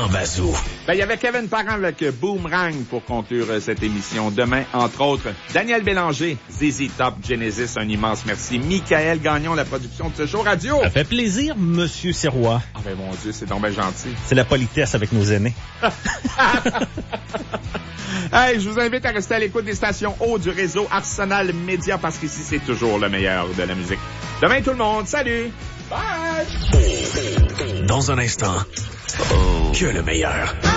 Jean Bazou. Il y avait Kevin Parent avec Boomerang pour conclure cette émission. Demain, entre autres, Daniel Bélanger, ZZ Top, Genesis, un immense merci. Michael Gagnon, la production de ce show radio. Ça fait plaisir, Monsieur Serrois. Ah ben mon Dieu, c'est donc bien gentil. C'est la politesse avec nos aînés. Hey, je vous invite à rester à l'écoute des stations haut du réseau Arsenal Média parce qu'ici, c'est toujours le meilleur de la musique. Demain, tout le monde, salut! Bye! Dans un instant, que le meilleur.